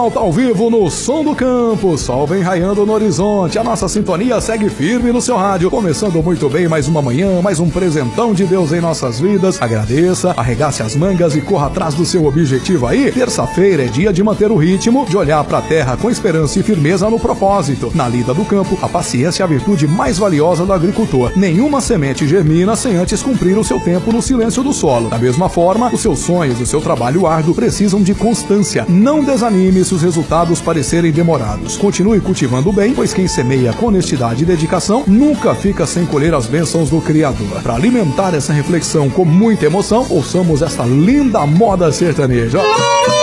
Ao vivo no Som do Campo, sol vem raiando no horizonte, a nossa sintonia segue firme no seu rádio, começando muito bem mais uma manhã, mais um presentão de Deus em nossas vidas. Agradeça, arregace as mangas e corra atrás do seu objetivo aí. Terça-feira é dia de manter o ritmo, de olhar pra terra com esperança e firmeza no propósito. Na lida do campo, a paciência é a virtude mais valiosa do agricultor. Nenhuma semente germina sem antes cumprir o seu tempo no silêncio do solo. Da mesma forma, os seus sonhos e o seu trabalho árduo precisam de constância. Não desanime se os resultados parecerem demorados. Continue cultivando bem, pois quem semeia com honestidade e dedicação nunca fica sem colher as bênçãos do Criador. Para alimentar essa reflexão com muita emoção, ouçamos essa linda moda sertaneja.